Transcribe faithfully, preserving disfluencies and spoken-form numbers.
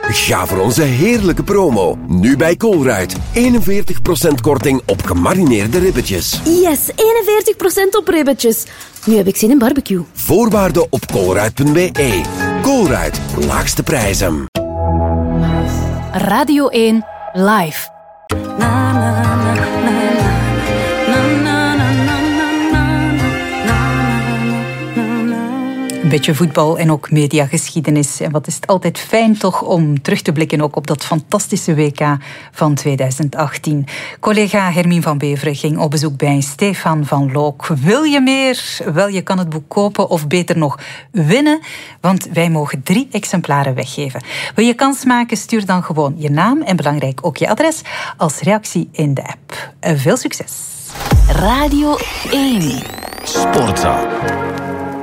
Ga voor onze heerlijke promo. Nu bij Colruyt. eenenveertig procent korting op gemarineerde ribbetjes. Yes, eenenveertig procent op ribbetjes. Nu heb ik zin in barbecue. Voorwaarden op colruyt punt b e. Colruyt, laagste prijzen. Radio één Live. Na, na, na, na, na, na, na, na, Een beetje voetbal en ook mediageschiedenis. En wat is het altijd fijn toch om terug te blikken ook op dat fantastische W K van tweeduizend achttien. Collega Hermine van Beveren ging op bezoek bij Stefan van Look. Wil je meer? Wel, je kan het boek kopen of beter nog winnen, want wij mogen drie exemplaren weggeven. Wil je kans maken? Stuur dan gewoon je naam en belangrijk ook je adres als reactie in de app. Veel succes! Radio één. Sportza.